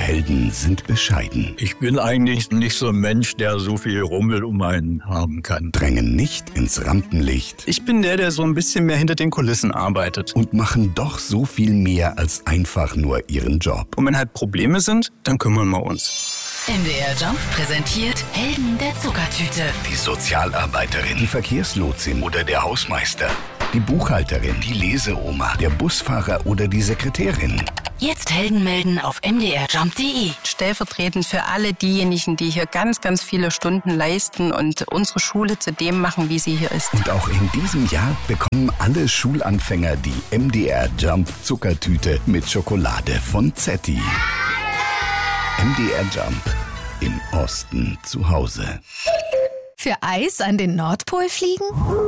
Helden sind bescheiden. Ich bin eigentlich nicht so ein Mensch, der so viel Rummel um einen haben kann. Drängen nicht ins Rampenlicht. Ich bin der so ein bisschen mehr hinter den Kulissen arbeitet. Und machen doch so viel mehr als einfach nur ihren Job. Und wenn halt Probleme sind, dann kümmern wir uns. MDR Jump präsentiert Helden der Zuckertüte. Die Sozialarbeiterin, die Verkehrslotsin oder der Hausmeister. Die Buchhalterin, die Leseoma, der Busfahrer oder die Sekretärin. Jetzt Helden melden auf mdrjump.de. Stellvertretend für alle diejenigen, die hier ganz, ganz viele Stunden leisten und unsere Schule zu dem machen, wie sie hier ist. Und auch in diesem Jahr bekommen alle Schulanfänger die MDR Jump Zuckertüte mit Schokolade von Zetti. MDR Jump. Im Osten zu Hause. Für Eis an den Nordpol fliegen?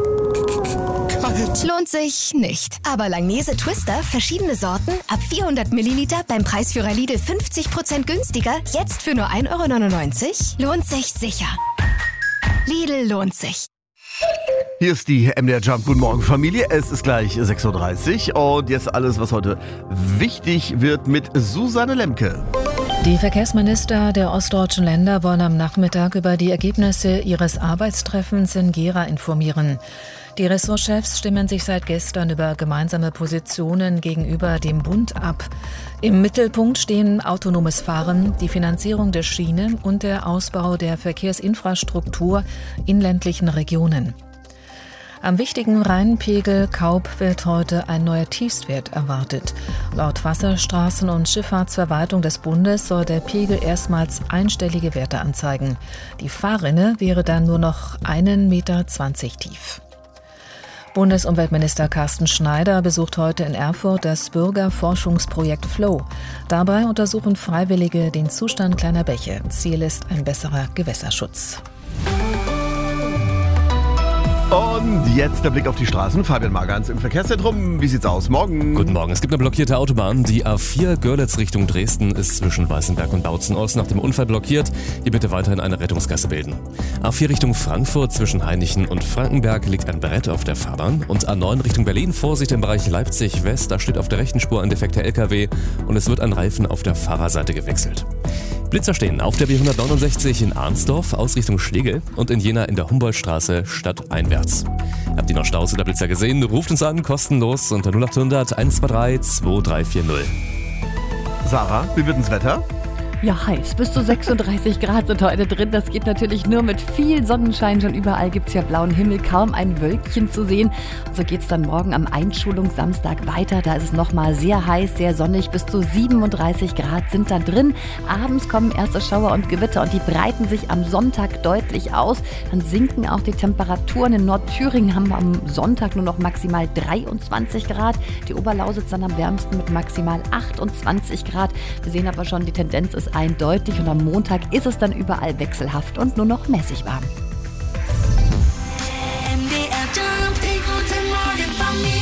Kalt. Lohnt sich nicht. Aber Langnese Twister, verschiedene Sorten, ab 400 Milliliter beim Preisführer Lidl 50% günstiger, jetzt für nur 1,99 €, lohnt sich sicher. Lidl lohnt sich. Hier ist die MDR Jump. Guten Morgen, Familie. Es ist gleich 6:30 Uhr und jetzt alles, was heute wichtig wird mit Susanne Lemke. Die Verkehrsminister der ostdeutschen Länder wollen am Nachmittag über die Ergebnisse ihres Arbeitstreffens in Gera informieren. Die Ressortchefs stimmen sich seit gestern über gemeinsame Positionen gegenüber dem Bund ab. Im Mittelpunkt stehen autonomes Fahren, die Finanzierung der Schiene und der Ausbau der Verkehrsinfrastruktur in ländlichen Regionen. Am wichtigen Rheinpegel Kaub wird heute ein neuer Tiefstwert erwartet. Laut Wasserstraßen- und Schifffahrtsverwaltung des Bundes soll der Pegel erstmals einstellige Werte anzeigen. Die Fahrrinne wäre dann nur noch 1,20 Meter tief. Bundesumweltminister Carsten Schneider besucht heute in Erfurt das Bürgerforschungsprojekt FLOW. Dabei untersuchen Freiwillige den Zustand kleiner Bäche. Ziel ist ein besserer Gewässerschutz. Und jetzt der Blick auf die Straßen. Fabian Margans im Verkehrszentrum. Wie sieht's aus? Morgen. Guten Morgen. Es gibt eine blockierte Autobahn. Die A4 Görlitz Richtung Dresden ist zwischen Weißenberg und Bautzen-Ost nach dem Unfall blockiert. Hier bitte weiterhin eine Rettungsgasse bilden. A4 Richtung Frankfurt zwischen Hainichen und Frankenberg liegt ein Brett auf der Fahrbahn. Und A9 Richtung Berlin. Vorsicht im Bereich Leipzig West. Da steht auf der rechten Spur ein defekter LKW und es wird ein Reifen auf der Fahrerseite gewechselt. Blitzer stehen auf der B169 in Arnsdorf aus Richtung Schlegel und in Jena in der Humboldtstraße stadteinwärts. Habt ihr noch Staus oder Blitzer gesehen? Ruft uns an, kostenlos unter 0800 123 2340. Sarah, wie wird das Wetter? Ja, heiß. Bis zu 36 Grad sind heute drin. Das geht natürlich nur mit viel Sonnenschein. Schon überall gibt es ja blauen Himmel, kaum ein Wölkchen zu sehen. Und so geht es dann morgen am Einschulungssamstag weiter. Da ist es nochmal sehr heiß, sehr sonnig. Bis zu 37 Grad sind dann drin. Abends kommen erste Schauer und Gewitter und die breiten sich am Sonntag deutlich aus. Dann sinken auch die Temperaturen. In Nordthüringen haben wir am Sonntag nur noch maximal 23 Grad. Die Oberlausitz dann am wärmsten mit maximal 28 Grad. Wir sehen aber schon, die Tendenz ist eindeutig und am Montag ist es dann überall wechselhaft und nur noch mäßig warm. MDR Jump, die gute Morgen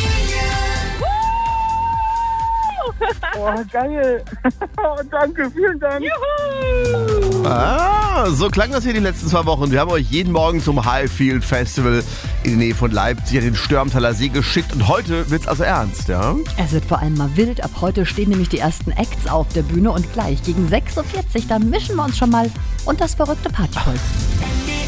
Familie. Oh, geil. Danke, vielen Dank. Juhu. So klang das hier die letzten 2 Wochen. Wir haben euch jeden Morgen zum Highfield Festival in der Nähe von Leipzig an den Störmtaler See geschickt. Und heute wird's also ernst, ja? Es wird vor allem mal wild. Ab heute stehen nämlich die ersten Acts auf der Bühne und gleich gegen 6:40 Uhr, da mischen wir uns schon mal und das verrückte Partyvolk.